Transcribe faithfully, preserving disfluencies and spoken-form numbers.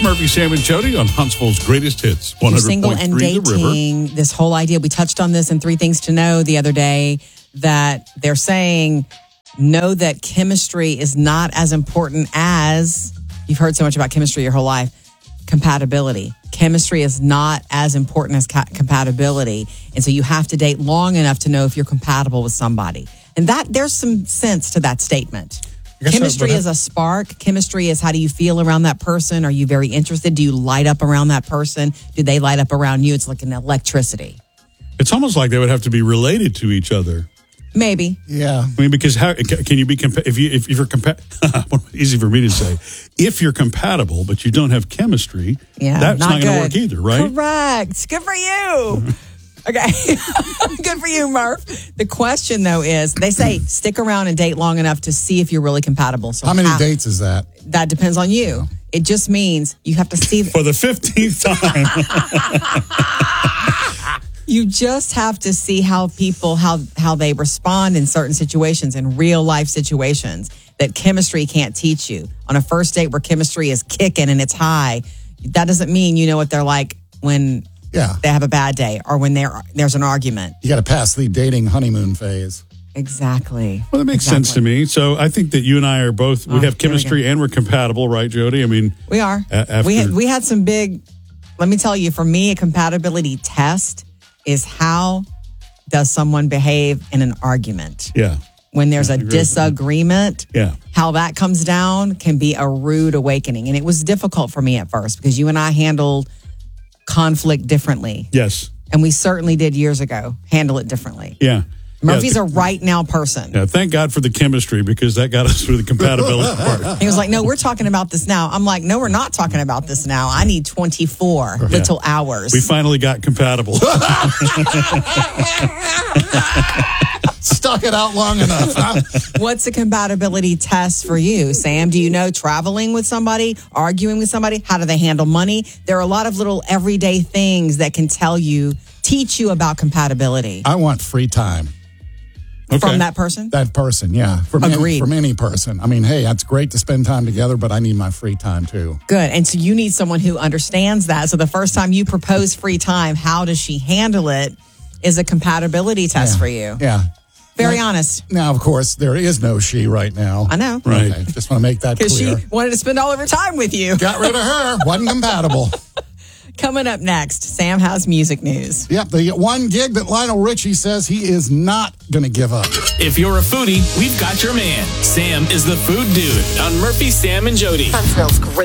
It's Murphy, Sam, and Jody on Huntsville's Greatest Hits. You're single and dating, this whole idea, we touched on this in Three Things to Know the other day, that they're saying, know that chemistry is not as important as, you've heard so much about chemistry your whole life, compatibility. Chemistry is not as important as ca- compatibility. And so you have to date long enough to know if you're compatible with somebody. And that there's some sense to that statement. Chemistry so, is a spark. Chemistry is how do you feel around that person? Are you very interested? Do you light up around that person? Do they light up around you? It's like an electricity. It's almost like they would have to be related to each other. Maybe. Yeah. I mean, because how can you be compa- if you if, if you're compa- easy for me to say, if you're compatible but you don't have chemistry, yeah, that's not, not going to work either, right? Correct. Good for you. Okay. Good for you, Murph. The question, though, is they say stick around and date long enough to see if you're really compatible. So how many how, dates is that? That depends on you. It just means you have to see. For the fifteenth time. You just have to see how people, how, how they respond in certain situations, in real life situations that chemistry can't teach you. On a first date where chemistry is kicking and it's high, that doesn't mean you know what they're like when... Yeah. They have a bad day or when there there's an argument. You got to pass the dating honeymoon phase. Exactly. Well, that makes exactly. sense to me. So I think that you and I are both, we oh, have chemistry we and we're compatible, right, Jody? I mean, we are. A- after- we, had, we had some big, let me tell you, for me, a compatibility test is how does someone behave in an argument? Yeah. When there's a disagreement, yeah. how that comes down can be a rude awakening. And it was difficult for me at first because you and I handled conflict differently. Yes. And we certainly did years ago handle it differently. Yeah. Murphy's yeah. a right now person. Yeah, thank God for the chemistry because that got us through the compatibility part. He was like, no, we're talking about this now. I'm like, no, we're not talking about this now. I need twenty-four yeah. little hours. We finally got compatible. Stuck it out long enough. Huh? What's a compatibility test for you, Sam? Do you know traveling with somebody, arguing with somebody? How do they handle money? There are a lot of little everyday things that can tell you, teach you about compatibility. I want free time. Okay. From that person? That person, yeah. From Agreed. Any, from any person. I mean, hey, that's great to spend time together, but I need my free time too. Good. And so you need someone who understands that. So the first time you propose free time, how does she handle it is a compatibility test yeah. for you. Yeah. Very now, honest. Now, of course, there is no she right now. I know. Right. Okay, just want to make that clear. Because she wanted to spend all of her time with you. Got rid of her. Wasn't compatible. Coming up next, Sam has music news. Yep, the one gig that Lionel Richie says he is not going to give up. If you're a foodie, we've got your man. Sam is the food dude on Murphy, Sam, and Jody. Huntsville's great.